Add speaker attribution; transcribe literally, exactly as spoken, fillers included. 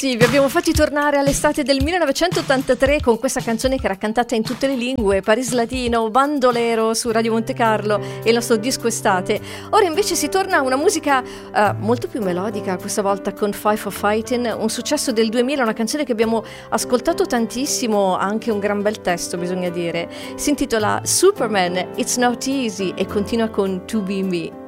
Speaker 1: Sì, vi abbiamo fatti tornare all'estate del millenovecentottantatré con questa canzone che era cantata in tutte le lingue, Paris Latino, Bandolero su Radio Monte Carlo e il nostro disco estate. Ora invece si torna a una musica uh, molto più melodica, questa volta con Five for Fighting, un successo del duemila, una canzone che abbiamo ascoltato tantissimo, anche un gran bel testo bisogna dire. Si intitola Superman, It's Not Easy e continua con To Be Me.